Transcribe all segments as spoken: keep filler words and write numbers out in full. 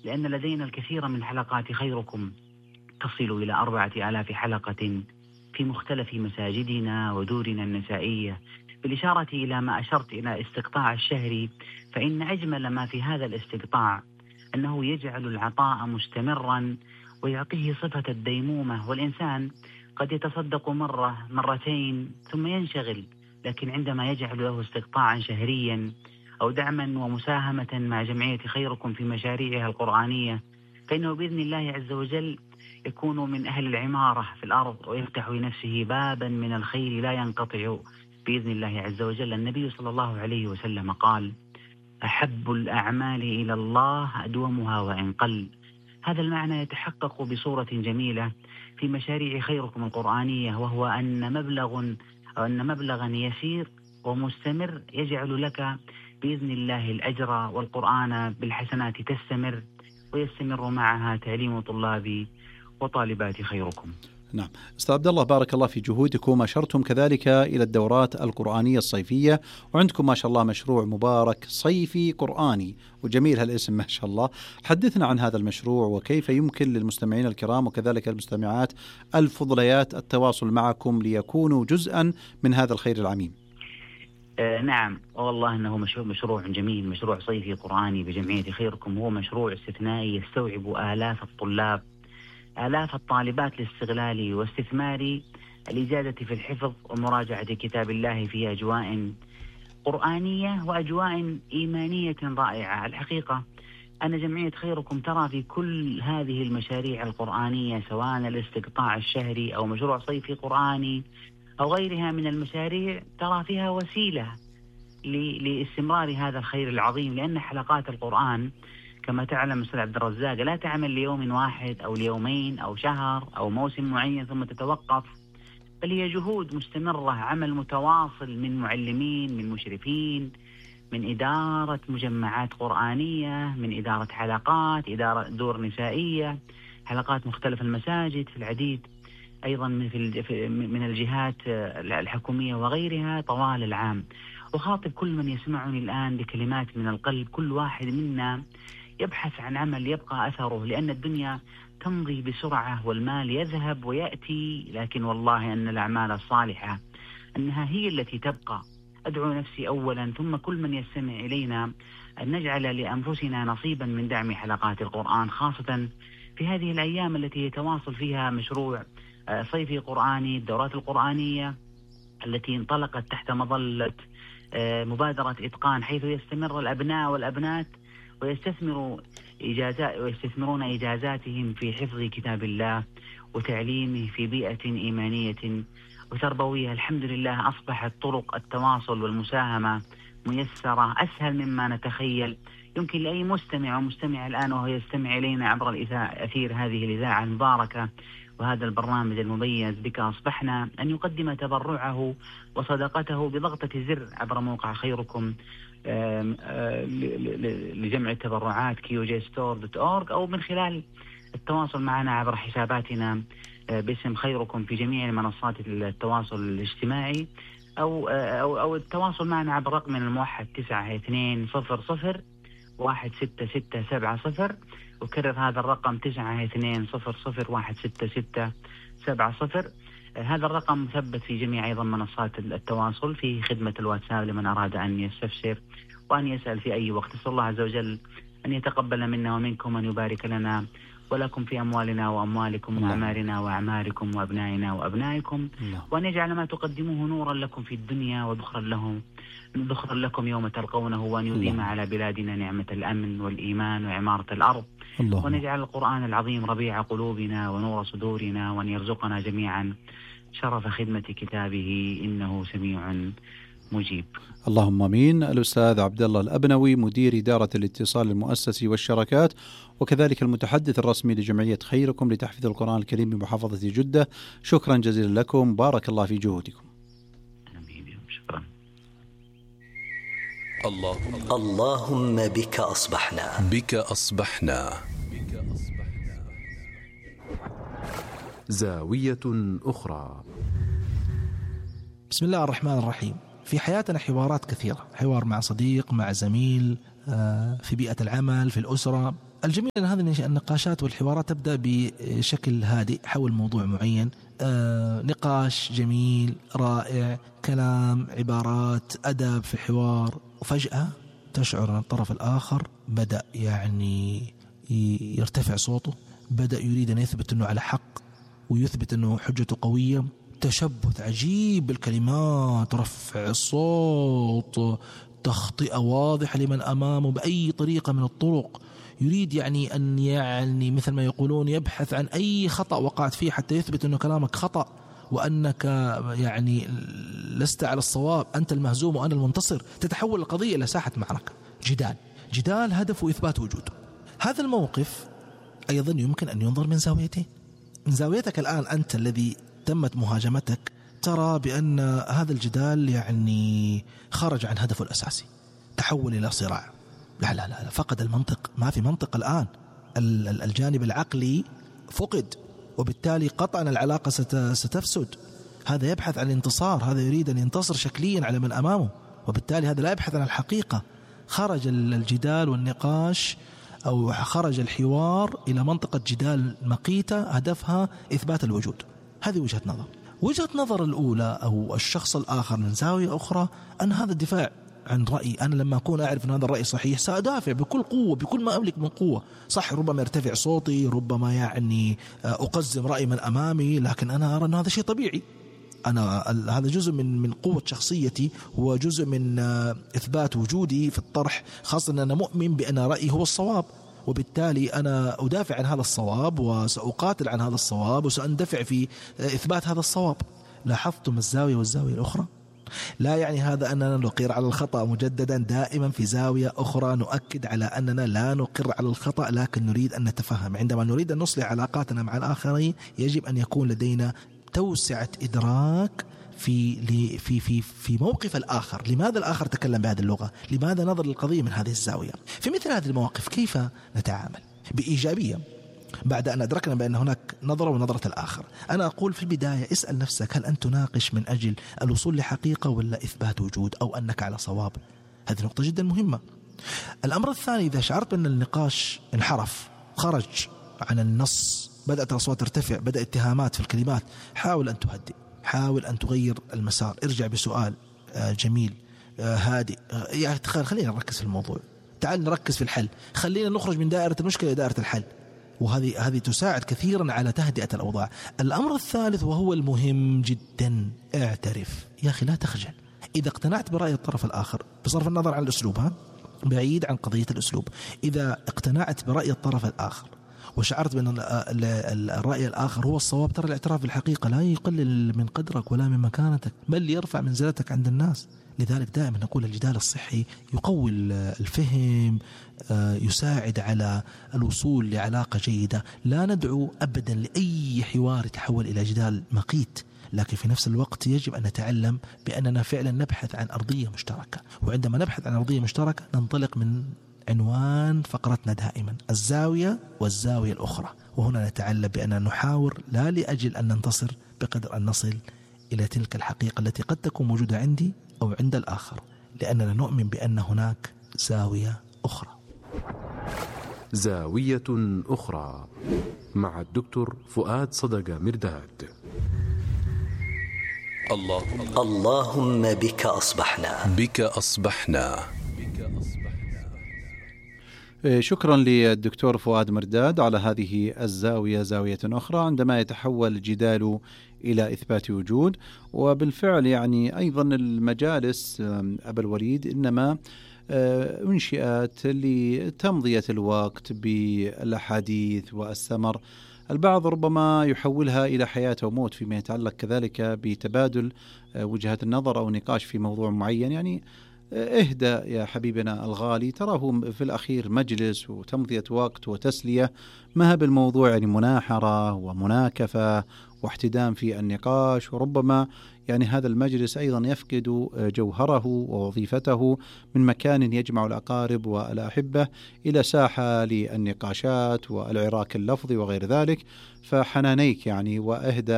لأن لدينا الكثير من حلقات خيركم تصل إلى أربعة آلاف حلقة في مختلف مساجدنا ودورنا النسائية. بالإشارة إلى ما أشرت إلى استقطاع الشهر، فإن أجمل ما في هذا الاستقطاع أنه يجعل العطاء مستمرا ويعطيه صفة الديمومة، والإنسان قد يتصدق مرة مرتين ثم ينشغل، لكن عندما يجعل له استقطاعا شهريا أو دعما ومساهمة مع جمعية خيركم في مشاريعها القرآنية، فإنه بإذن الله عز وجل يكون من أهل العمارة في الأرض ويفتح لنفسه بابا من الخير لا ينقطع بإذن الله عز وجل. النبي صلى الله عليه وسلم قال: أحب الأعمال إلى الله أدومها وإن قل. هذا المعنى يتحقق بصورة جميلة في مشاريع خيركم القرآنية، وهو أن مبلغ أو أن مبلغا يسير ومستمر يجعل لك بإذن الله الأجر، والقرآن بالحسنات تستمر ويستمر معها تعليم طلابي وطالبات خيركم. نعم أستاذ عبد الله، بارك الله في جهودكم. أشرتم كذلك إلى الدورات القرآنية الصيفية، وعندكم ما شاء الله مشروع مبارك صيفي قرآني، وجميل هالاسم ما شاء الله. حدثنا عن هذا المشروع وكيف يمكن للمستمعين الكرام وكذلك المستمعات الفضليات التواصل معكم ليكونوا جزءا من هذا الخير العميم. آه نعم والله أنه مشروع, مشروع جميل، مشروع صيفي قرآني بجمعية خيركم. هو مشروع استثنائي يستوعب آلاف الطلاب، آلاف الطالبات لاستغلال واستثمار الإجادة في الحفظ ومراجعة كتاب الله في أجواء قرآنية وأجواء إيمانية رائعة. الحقيقة أن جمعية خيركم ترى في كل هذه المشاريع القرآنية، سواء الاستقطاع الشهري أو مشروع صيفي قرآني أو غيرها من المشاريع، ترى فيها وسيلة لاستمرار هذا الخير العظيم، لأن حلقات القرآن كما تعلم أستاذ عبد الرزاق لا تعمل ليوم واحد أو ليومين أو شهر أو موسم معين ثم تتوقف، بل هي جهود مستمرة، عمل متواصل من معلمين، من مشرفين، من إدارة مجمعات قرآنية، من إدارة حلقات، إدارة دور نسائية، حلقات مختلف المساجد في العديد أيضا من الجهات الحكومية وغيرها طوال العام. أخاطب كل من يسمعني الآن بكلمات من القلب، كل واحد منا يبحث عن عمل يبقى أثره، لأن الدنيا تمضي بسرعة والمال يذهب ويأتي، لكن والله أن الأعمال الصالحة أنها هي التي تبقى. أدعو نفسي أولا ثم كل من يستمع إلينا أن نجعل لأنفسنا نصيبا من دعم حلقات القرآن، خاصة في هذه الأيام التي يتواصل فيها مشروع صيفي قرآني، الدورات القرآنية التي انطلقت تحت مظلة مبادرة إتقان، حيث يستمر الأبناء والأبنات ويستثمروا إجازات ويستثمرون إجازاتهم في حفظ كتاب الله وتعليمه في بيئة إيمانية وتربوية. الحمد لله أصبحت طرق التواصل والمساهمة ميسرة أسهل مما نتخيل. يمكن لأي مستمع ومستمع الآن وهو يستمع إلينا عبر أثير هذه الإذاعة المباركة وهذا البرنامج المميز بك أصبحنا أن يقدم تبرعه وصدقته بضغطة زر عبر موقع خيركم لجمع التبرعات كيو جي ستور دوت أورج، أو من خلال التواصل معنا عبر حساباتنا باسم خيركم في جميع منصات التواصل الاجتماعي، أو أو أو التواصل معنا عبر رقم الموحد تسعة اثنين صفر صفر واحد ستة ستة سبعة صفر. وكرر هذا الرقم تسعة اثنين صفر صفر واحد ستة ستة سبعة صفر. هذا الرقم مثبت في جميع أيضا منصات التواصل في خدمة الواتساب لمن أراد أن يستفسر وأن يسأل في أي وقت. أسأل الله عز وجل أن يتقبل منا ومنكم، أن يبارك لنا ولكم في أموالنا وأموالكم وأعمارنا وأعماركم وأبنائنا وأبنائكم، وأن يجعل ما تقدموه نورا لكم في الدنيا وذخرا لهم ذخرا لكم يوم تلقونه، وأن يديم على بلادنا نعمة الأمن والإيمان وعمارة الأرض، وأن يجعل القرآن العظيم ربيع قلوبنا ونور صدورنا، وأن يرزقنا جميعا شرف خدمة كتابه إنه سميع مجيب. اللهم امين. الأستاذ عبد الله الأبنوي مدير إدارة الاتصال المؤسسي والشراكات وكذلك المتحدث الرسمي لجمعية خيركم لتحفيظ القرآن الكريم بمحافظة جدة، شكرا جزيلا لكم، بارك الله في جهودكم. شكرا. اللهم اللهم بك أصبحنا بك أصبحنا زاوية أخرى. بسم الله الرحمن الرحيم. في حياتنا حوارات كثيرة، حوار مع صديق، مع زميل، في بيئة العمل، في الأسرة، الجميل أن هذه النقاشات والحوارات تبدأ بشكل هادئ حول موضوع معين، آه نقاش جميل رائع، كلام، عبارات، أدب في الحوار، وفجأة تشعر أن الطرف الآخر بدأ يعني يرتفع صوته، بدأ يريد أن يثبت أنه على حق ويثبت أنه حجته قوية، تشبث عجيب بالكلمات، رفع الصوت، تخطئة واضحة لمن أمامه بأي طريقة من الطرق، يريد يعني أن يعني مثل ما يقولون يبحث عن أي خطأ وقعت فيه حتى يثبت أنه كلامك خطأ وأنك يعني لست على الصواب، أنت المهزوم وأنا المنتصر. تتحول القضية إلى ساحة معركة، جدال جدال هدفه إثبات وجوده. هذا الموقف أيضا يمكن أن ينظر من زاويتين. من زاويتك الآن أنت الذي تمت مهاجمتك، ترى بأن هذا الجدال يعني خرج عن هدفه الأساسي، تحول إلى صراع. لا لا لا، فقد المنطق، ما في منطق الآن، الجانب العقلي فقد، وبالتالي قطعا العلاقة ستفسد. هذا يبحث عن الانتصار، هذا يريد أن ينتصر شكليا على من أمامه، وبالتالي هذا لا يبحث عن الحقيقة. خرج الجدال والنقاش أو خرج الحوار إلى منطقة جدال مقيتة هدفها إثبات الوجود. هذه وجهة نظر. وجهة نظر الأولى أو الشخص الآخر من زاوية أخرى أن هذا الدفاع عن رأي، أنا لما أكون أعرف أن هذا الرأي صحيح سأدافع بكل قوة، بكل ما أملك من قوة. صح، ربما يرتفع صوتي، ربما يعني أقزم رأي من أمامي، لكن أنا أرى أن هذا شيء طبيعي. أنا هذا جزء من من قوة شخصيتي، وجزء من إثبات وجودي في الطرح، خاصة أن أنا مؤمن بأن رأيي هو الصواب، وبالتالي أنا أدافع عن هذا الصواب وسأقاتل عن هذا الصواب وسأندفع في إثبات هذا الصواب. لاحظتم الزاوية والزاوية الأخرى؟ لا يعني هذا أننا نقر على الخطأ مجددا، دائما في زاوية أخرى نؤكد على أننا لا نقر على الخطأ، لكن نريد أن نتفهم. عندما نريد أن نصلح علاقاتنا مع الآخرين يجب أن يكون لدينا توسعة إدراك في في في في موقف الآخر. لماذا الآخر تكلم بهذه اللغة؟ لماذا نظر للقضية من هذه الزاوية؟ في مثل هذه المواقف كيف نتعامل بإيجابية بعد أن أدركنا بأن هناك نظرة ونظرة الآخر؟ أنا أقول في البداية اسأل نفسك، هل أنت تناقش من أجل الوصول لحقيقة ولا إثبات وجود أو أنك على صواب؟ هذه نقطة جدا مهمة. الأمر الثاني، إذا شعرت أن النقاش انحرف، خرج عن النص، بدأت الأصوات ترتفع، بدأ اتهامات في الكلمات، حاول أن تهدئ، حاول أن تغير المسار، ارجع بسؤال جميل هادئ، يعني خلينا نركز في الموضوع، تعال نركز في الحل، خلينا نخرج من دائرة المشكلة إلى دائرة الحل. وهذه هذه تساعد كثيرا على تهدئة الأوضاع. الأمر الثالث وهو المهم جدا، اعترف يا أخي، لا تخجل. إذا اقتنعت برأي الطرف الآخر بصرف النظر عن الأسلوب، ها بعيد عن قضية الأسلوب، إذا اقتنعت برأي الطرف الآخر وشعرت بأن الرأي الآخر هو الصواب، ترى الاعتراف بالحقيقة لا يقلل من قدرك ولا من مكانتك، بل يرفع منزلتك عند الناس. لذلك دائما نقول الجدال الصحي يقوي الفهم، يساعد على الوصول لعلاقة جيدة. لا ندعو أبدا لأي حوار يتحول إلى جدال مقيت، لكن في نفس الوقت يجب أن نتعلم بأننا فعلا نبحث عن أرضية مشتركة. وعندما نبحث عن أرضية مشتركة ننطلق من عنوان فقرتنا دائما، الزاوية والزاوية الأخرى، وهنا نتعلم بأننا نحاور لا لأجل أن ننتصر بقدر أن نصل إلى تلك الحقيقة التي قد تكون موجودة عندي أو عند الآخر، لأننا نؤمن بأن هناك زاوية أخرى. زاوية أخرى مع الدكتور فؤاد صدقة مرداد. اللهم اللهم بك أصبحنا بك أصبحنا. شكرا للدكتور فؤاد مرداد على هذه الزاوية، زاوية أخرى، عندما يتحول الجدال إلى إثبات وجود. وبالفعل يعني أيضا المجالس أبا الوليد إنما أنشئت لتمضية الوقت بالأحاديث والسمر. البعض ربما يحولها إلى حياة وموت فيما يتعلق كذلك بتبادل وجهات النظر أو نقاش في موضوع معين. يعني اهدى يا حبيبنا الغالي، تراه في الأخير مجلس وتمضية وقت وتسلية، ما بالموضوع يعني مناحرة ومناكفة واحتدام في النقاش. وربما يعني هذا المجلس أيضا يفقد جوهره ووظيفته من مكان يجمع الأقارب والأحبة إلى ساحة للنقاشات والعراك اللفظي وغير ذلك. فحنانيك يعني، وأهدى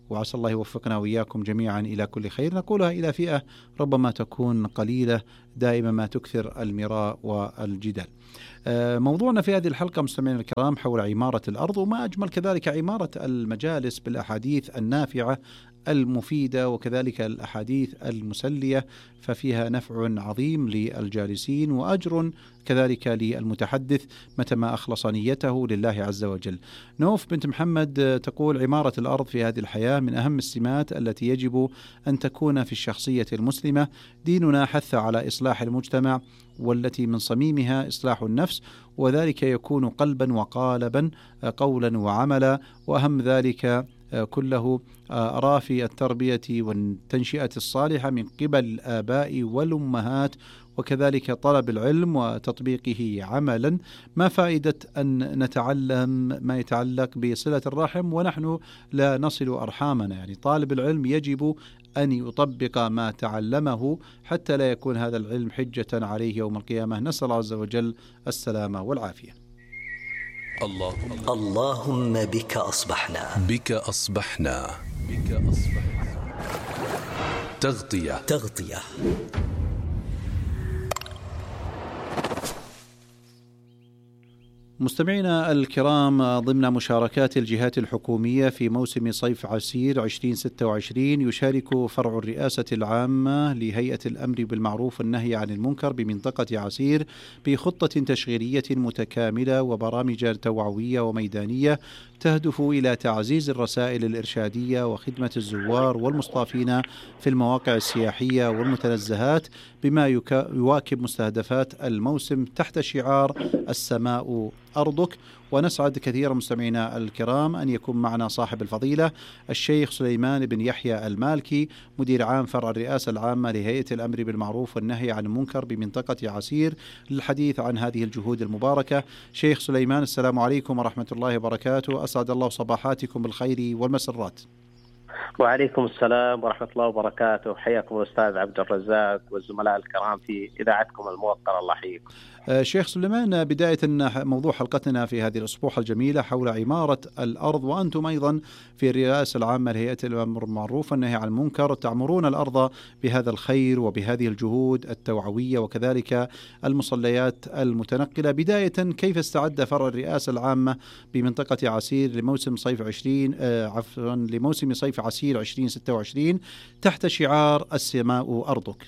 وعسى الله يوفقنا وإياكم جميعا إلى كل خير. نقولها إلى فئة ربما تكون قليلة دائما ما تكثر المراء والجدال. موضوعنا في هذه الحلقة مستمعينا الكرام حول عمارة الأرض، وما أجمل كذلك عمارة المجالس بالأحاديث النافعة المفيدة وكذلك الأحاديث المسلية، ففيها نفع عظيم للجالسين وأجر كذلك للمتحدث متى ما أخلص نيته لله عز وجل. نوف بنت محمد تقول: عمارة الأرض في هذه الحياة من أهم السمات التي يجب أن تكون في الشخصية المسلمة. ديننا حث على إصلاح المجتمع، والتي من صميمها إصلاح النفس، وذلك يكون قلبا وقالبا، قولا وعملا، وأهم ذلك كله أرى في التربية والتنشئة الصالحة من قبل الآباء والأمهات، وكذلك طلب العلم وتطبيقه عملا. ما فائدة أن نتعلم ما يتعلق بصلة الرحم ونحن لا نصل أرحامنا؟ يعني طالب العلم يجب أن يطبق ما تعلمه حتى لا يكون هذا العلم حجة عليه يوم القيامة. نسأل الله عز وجل السلامة والعافية. اللهم, اللهم بك أصبحنا بك أصبحنا بك أصبحنا تغطية تغطية مستمعينا الكرام، ضمن مشاركات الجهات الحكومية في موسم صيف عسير عشرين ستة وعشرين يشارك فرع الرئاسة العامة لهيئة الأمر بالمعروف والنهي عن المنكر بمنطقة عسير بخطة تشغيلية متكاملة وبرامج توعوية وميدانية تهدف إلى تعزيز الرسائل الإرشادية وخدمة الزوار والمصطافين في المواقع السياحية والمتنزهات بما يواكب مستهدفات الموسم تحت شعار السماء أرضك. ونسعد كثيرا مستمعينا الكرام أن يكون معنا صاحب الفضيلة الشيخ سليمان بن يحيى المالكي، مدير عام فرع الرئاسة العامة لهيئة الأمر بالمعروف والنهي عن المنكر بمنطقة عسير، للحديث عن هذه الجهود المباركة. شيخ سليمان، السلام عليكم ورحمة الله وبركاته، أسعد الله صباحاتكم بالخير والمسرات. وعليكم السلام ورحمة الله وبركاته، حياكم الأستاذ عبد الرزاق والزملاء الكرام في إذاعتكم الموقرة، الله يحييكم. شيخ سليمان، بداية موضوع حلقتنا في هذه الأسبوع الجميلة حول عمارة الأرض، وأنتم أيضا في الرئاسة العامة لهيئة الأمر بالمعروف والنهي عن المنكر تعمرون الأرض بهذا الخير وبهذه الجهود التوعوية وكذلك المصليات المتنقلة. بداية، كيف استعد فرع الرئاسة العامة بمنطقة عسير لموسم صيف عشرين آه عفوا لموسم صيف عسير عشرين ستة وعشرين تحت شعار السماء أرضك؟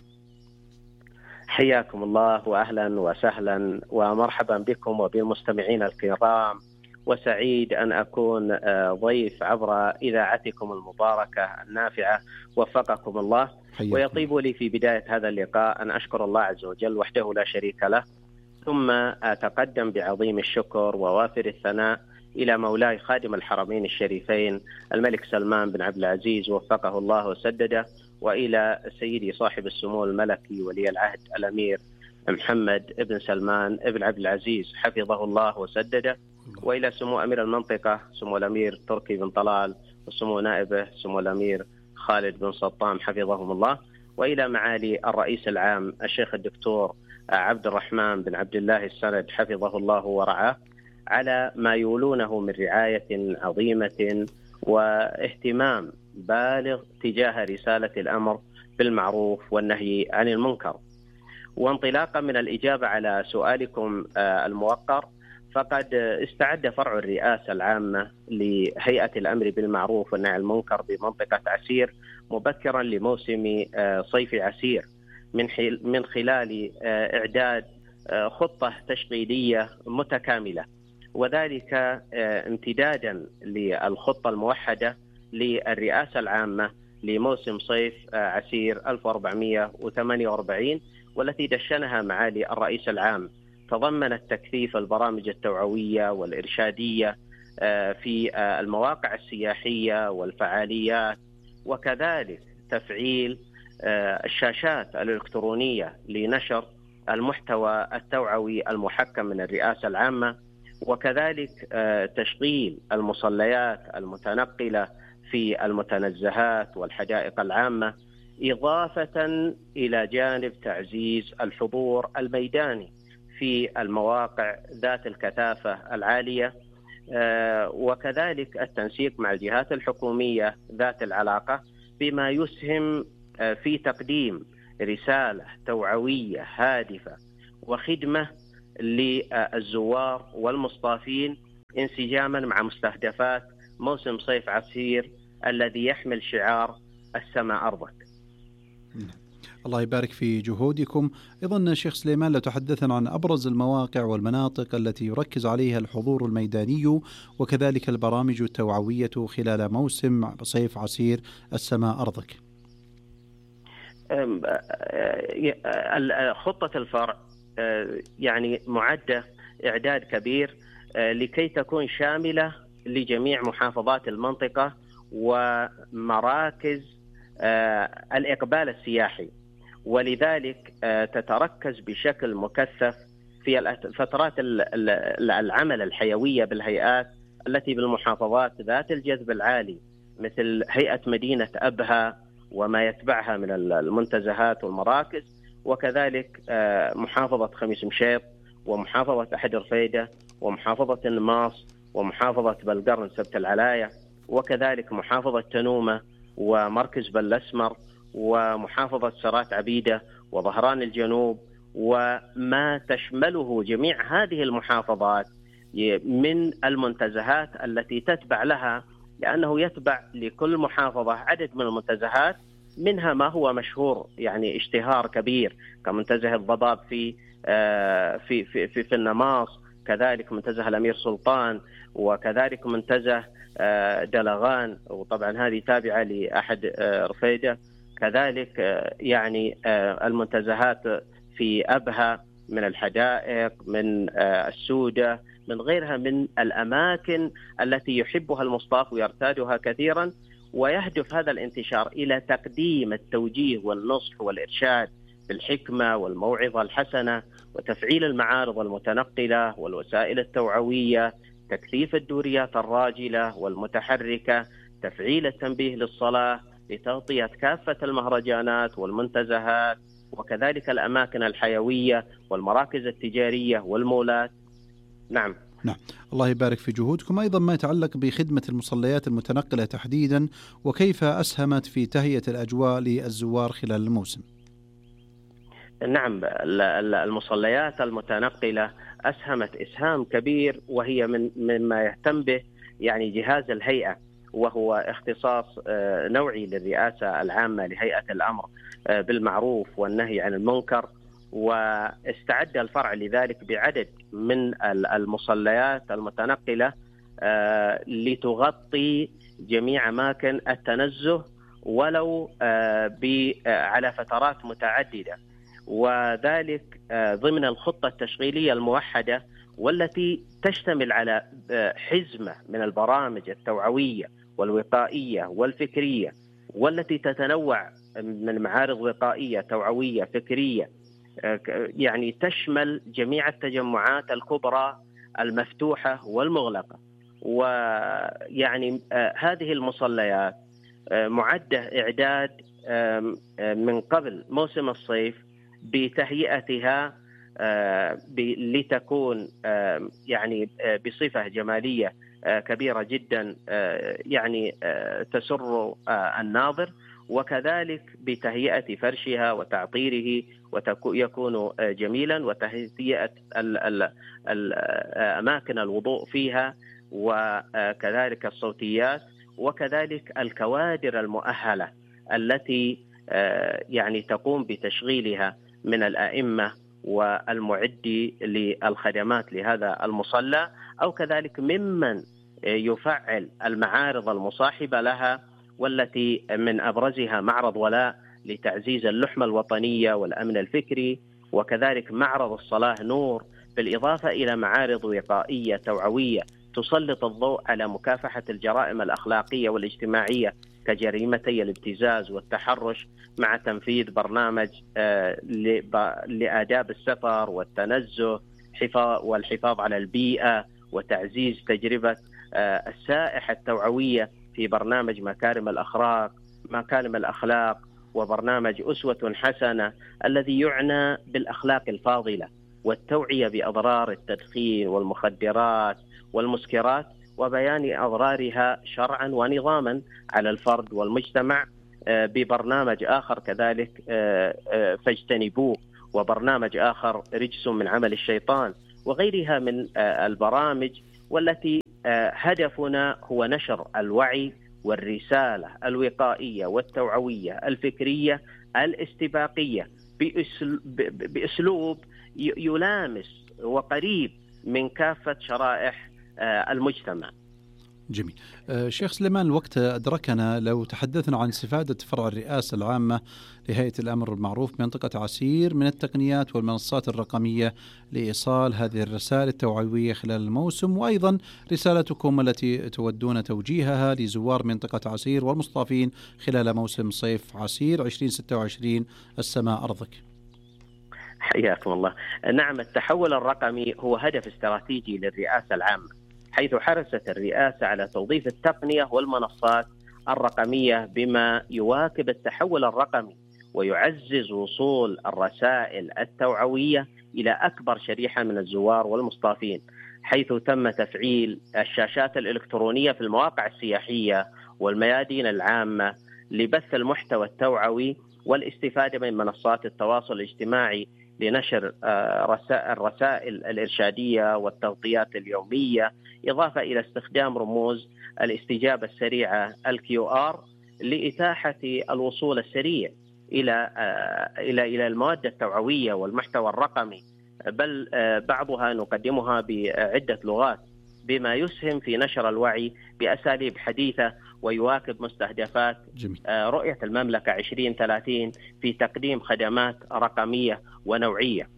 حياكم الله وأهلا وسهلا ومرحبا بكم وبالمستمعين الكرام، وسعيد أن أكون ضيف عبر إذاعتكم المباركة النافعة، وفقكم الله. حياكم. ويطيب لي في بداية هذا اللقاء أن أشكر الله عز وجل وحده لا شريك له، ثم أتقدم بعظيم الشكر ووافر الثناء إلى مولاي خادم الحرمين الشريفين الملك سلمان بن عبد العزيز وفقه الله وسدده، وإلى سيدي صاحب السمو الملكي ولي العهد الأمير محمد بن سلمان بن عبد العزيز حفظه الله وسدده، وإلى سمو أمير المنطقة سمو الأمير تركي بن طلال وسمو نائبه سمو الأمير خالد بن سطام حفظهم الله، وإلى معالي الرئيس العام الشيخ الدكتور عبد الرحمن بن عبد الله السند حفظه الله ورعاه، على ما يولونه من رعاية عظيمة واهتمام بالغ تجاه رسالة الأمر بالمعروف والنهي عن المنكر. وانطلاقا من الإجابة على سؤالكم الموقر، فقد استعد فرع الرئاسة العامة لهيئة الأمر بالمعروف والنهي عن المنكر بمنطقة عسير مبكرا لموسم صيف عسير من خلال إعداد خطة تشغيلية متكاملة، وذلك امتدادا للخطة الموحدة للرئاسة العامة لموسم صيف عسير ألف وأربعمائة وثمانية وأربعين، والتي دشنها معالي الرئيس العام، تضمنت تكثيف البرامج التوعوية والإرشادية في المواقع السياحية والفعاليات، وكذلك تفعيل الشاشات الإلكترونية لنشر المحتوى التوعوي المحكم من الرئاسة العامة، وكذلك تشغيل المصليات المتنقلة في المتنزهات والحدائق العامة، إضافة إلى جانب تعزيز الحضور الميداني في المواقع ذات الكثافة العالية وكذلك التنسيق مع الجهات الحكومية ذات العلاقة بما يسهم في تقديم رسالة توعوية هادفة وخدمة للزوار والمصطافين انسجاما مع مستهدفات موسم صيف عسير الذي يحمل شعار السماء أرضك. الله يبارك في جهودكم. أيضا شيخ سليمان، لو تحدثنا عن أبرز المواقع والمناطق التي يركز عليها الحضور الميداني وكذلك البرامج التوعوية خلال موسم صيف عسير السماء أرضك. خطة الفرع يعني معدة إعداد كبير لكي تكون شاملة لجميع محافظات المنطقة ومراكز الإقبال السياحي، ولذلك تتركز بشكل مكثف في فترات العمل الحيوية بالهيئات التي بالمحافظات ذات الجذب العالي مثل هيئة مدينة أبها وما يتبعها من المنتزهات والمراكز، وكذلك محافظة خميس مشيط ومحافظة أحد رفيدة ومحافظة النماص ومحافظة بلقرن سبت العلاية وكذلك محافظة تنومة ومركز بلسمر ومحافظة سرات عبيدة وظهران الجنوب وما تشمله جميع هذه المحافظات من المنتزهات التي تتبع لها، لأنه يتبع لكل محافظة عدد من المنتزهات منها ما هو مشهور يعني اشتهار كبير كمنتزه الضباب في في في في, في النماص، كذلك منتزه الأمير سلطان وكذلك منتزه دلغان وطبعا هذه تابعة لأحد رفيدة، كذلك يعني المنتزهات في أبها من الحدائق من السودة من غيرها من الأماكن التي يحبها المصطاف ويرتادها كثيرا، ويهدف هذا الانتشار إلى تقديم التوجيه والنصح والإرشاد بالحكمة والموعظة الحسنة وتفعيل المعارض المتنقلة والوسائل التوعوية، تكثيف الدوريات الراجلة والمتحركة، تفعيل التنبيه للصلاة لتغطية كافة المهرجانات والمنتزهات وكذلك الأماكن الحيوية والمراكز التجارية والمولات. نعم نعم الله يبارك في جهودكم. أيضا ما يتعلق بخدمة المصليات المتنقلة تحديدا وكيف أسهمت في تهيئة الأجواء للزوار خلال الموسم. نعم المصليات المتنقلة أسهمت إسهام كبير، وهي من مما يهتم به يعني جهاز الهيئة، وهو اختصاص نوعي للرئاسة العامة لهيئة الأمر بالمعروف والنهي عن المنكر، واستعد الفرع لذلك بعدد من المصليات المتنقلة لتغطي جميع أماكن التنزه ولو على فترات متعددة، وذلك ضمن الخطة التشغيلية الموحدة والتي تشتمل على حزمة من البرامج التوعوية والوقائية والفكرية، والتي تتنوع من معارض وقائية توعوية فكرية يعني تشمل جميع التجمعات الكبرى المفتوحة والمغلقة. ويعني هذه المصليات معدة إعداد من قبل موسم الصيف بتهيئتها لتكون يعني بصفة جمالية كبيرة جدا يعني تسر الناظر، وكذلك بتهيئة فرشها وتعطيره ويكون جميلا، وتهيئة أماكن الوضوء فيها وكذلك الصوتيات وكذلك الكوادر المؤهلة التي يعني تقوم بتشغيلها من الأئمة والمعدي للخدمات لهذا المصلى، أو كذلك ممن يفعل المعارض المصاحبة لها، والتي من أبرزها معرض ولاء لتعزيز اللحمة الوطنية والأمن الفكري، وكذلك معرض الصلاة نور، بالإضافة إلى معارض وقائية توعوية تسلط الضوء على مكافحة الجرائم الأخلاقية والاجتماعية كجريمتي الابتزاز والتحرش، مع تنفيذ برنامج لآداب السفر والتنزه والحفاظ على البيئة وتعزيز تجربة السائحة التوعوية في برنامج مكارم الأخلاق مكارم الأخلاق وبرنامج أسوة حسنة الذي يعنى بالأخلاق الفاضلة والتوعية بأضرار التدخين والمخدرات والمسكرات وبيان أضرارها شرعا ونظاما على الفرد والمجتمع ببرنامج آخر كذلك فاجتنبوه، وبرنامج آخر رجس من عمل الشيطان، وغيرها من البرامج، والتي هدفنا هو نشر الوعي والرسالة الوقائية والتوعوية الفكرية الاستباقية بأسلوب يلامس وقريب من كافة شرائح المجتمع. جميل. شيخ سليمان، الوقت أدركنا، لو تحدثنا عن استفادة فرع الرئاسة العامة لهيئة الأمر بالمعروف بمنطقة عسير من التقنيات والمنصات الرقمية لإيصال هذه الرسائل التوعوية خلال الموسم، وأيضا رسالتكم التي تودون توجيهها لزوار منطقة عسير والمصطافين خلال موسم صيف عسير عشرين ستة وعشرين. السماء أرضك. حياكم الله. نعم، التحول الرقمي هو هدف استراتيجي للرئاسة العامة، حيث حرصت الرئاسة على توظيف التقنية والمنصات الرقمية بما يواكب التحول الرقمي ويعزز وصول الرسائل التوعوية إلى أكبر شريحة من الزوار والمصطافين، حيث تم تفعيل الشاشات الإلكترونية في المواقع السياحية والميادين العامة لبث المحتوى التوعوي والاستفادة من منصات التواصل الاجتماعي لنشر الرسائل الإرشادية والتغطيات اليومية، إضافة إلى استخدام رموز الاستجابة السريعة الكيو آر لإتاحة الوصول السريع إلى إلى إلى المواد التوعوية والمحتوى الرقمي، بل بعضها نقدمها بعدة لغات، بما يسهم في نشر الوعي بأساليب حديثة ويواكب مستهدفات جميل. رؤية المملكة عشرين ثلاثين في تقديم خدمات رقمية ونوعية.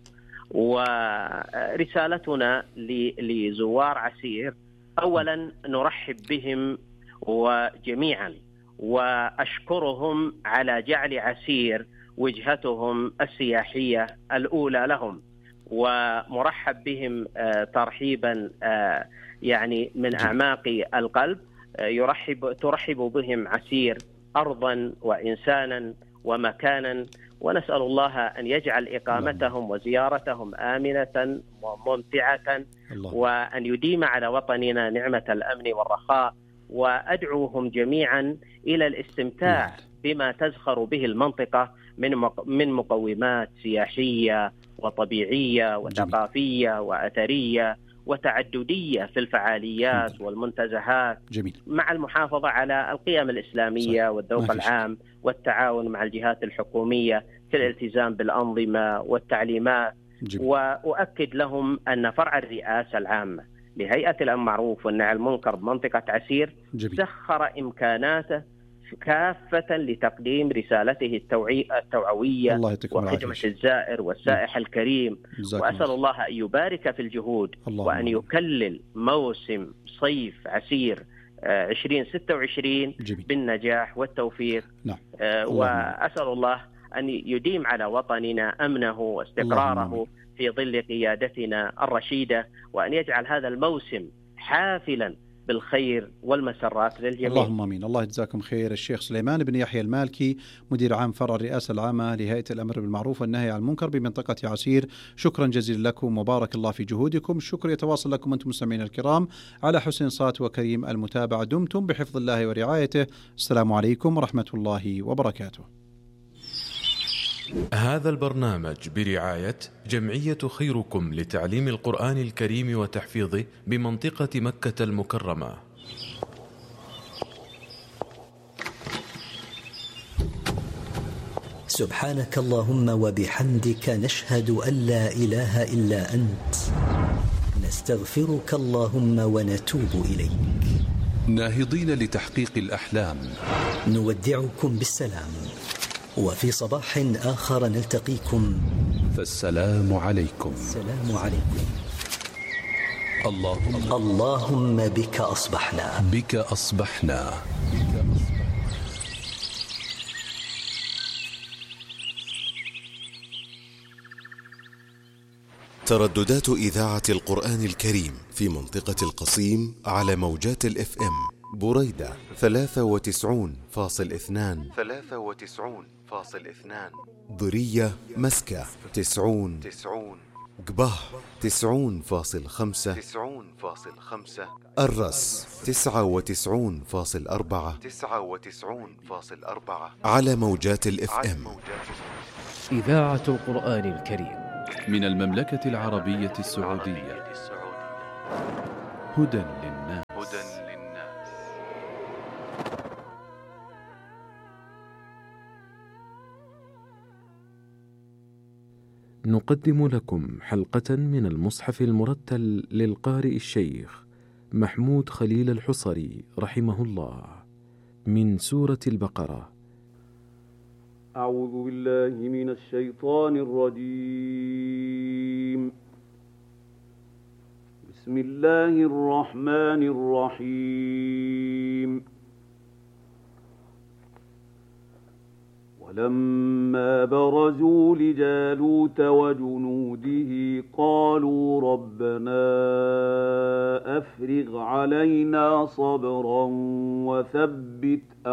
ورسالتنا لزوار عسير، أولا نرحب بهم وجميعا، وأشكرهم على جعل عسير وجهتهم السياحية الأولى لهم، ومرحب بهم ترحيبا يعني من أعماق القلب. يرحب ترحب بهم عسير أرضا وإنسانا ومكانا، ونسأل الله أن يجعل إقامتهم وزيارتهم آمنة وممتعة، وأن يديم على وطننا نعمة الأمن والرخاء. وأدعوهم جميعا إلى الاستمتاع بما تزخر به المنطقة من من مقومات سياحية وطبيعية وثقافية وأثرية وتعددية في الفعاليات والمنتزهات، جميل. مع المحافظة على القيم الإسلامية صحيح. والذوق العام والتعاون مع الجهات الحكومية في الالتزام بالأنظمة والتعليمات. جميل. وأؤكد لهم أن فرع الرئاسة العامة لهيئة الأمر بالمعروف والنهي عن المنكر بمنطقة عسير جميل. سخر إمكاناته كافة لتقديم رسالته التوعي التوعوية وخدمة الزائر والسائح م. الكريم. وأسأل الله. الله أن يبارك في الجهود وأن يكلل موسم صيف عسير عشرين ستة وعشرين جميل. بالنجاح والتوفيق. نعم. آه وأسأل الله أن يديم على وطننا أمنه واستقراره في ظل قيادتنا الرشيدة، وأن يجعل هذا الموسم حافلا بالخير والمسرات للجميع. اللهم امين. الله يجزاكم خير. الشيخ سليمان بن يحيى المالكي، مدير عام فرع الرئاسة العامة لهيئة الأمر بالمعروف والنهي عن المنكر بمنطقة عسير، شكرا جزيلا لكم وبارك الله في جهودكم. الشكر يتواصل لكم أنتم مستمعين الكرام على حسن صوت وكريم المتابعة. دمتم بحفظ الله ورعايته. السلام عليكم ورحمة الله وبركاته. هذا البرنامج برعاية جمعية خيركم لتعليم القرآن الكريم وتحفيظه بمنطقة مكة المكرمة. سبحانك اللهم وبحمدك، نشهد أن لا إله إلا أنت، نستغفرك اللهم ونتوب إليك. ناهضين لتحقيق الأحلام، نودعكم بالسلام، وفي صباح آخر نلتقيكم، فالسلام عليكم. السلام عليكم. اللهم اللهم بك أصبحنا بك أصبحنا ترددات إذاعة القرآن الكريم في منطقة القصيم على موجات الإف إم بريدة ثلاثة وتسعون فاصل اثنان ثلاثة وتسعون فاصل اثنان، ضرية مسكة تسعون تسعون قباه تسعون فاصل خمسة تسعون فاصل خمسة الرس تسعة وتسعون فاصل أربعة تسعة وتسعون فاصل أربعة على موجات الإف إم. إذاعة القرآن الكريم من المملكة العربية السعودية. هدى للناس. نقدم لكم حلقة من المصحف المرتل للقارئ الشيخ محمود خليل الحصري رحمه الله من سورة البقرة. أعوذ بالله من الشيطان الرجيم. بسم الله الرحمن الرحيم. ولما برزوا لجالوت وجنوده قالوا ربنا أفرغ علينا صبرا وثبت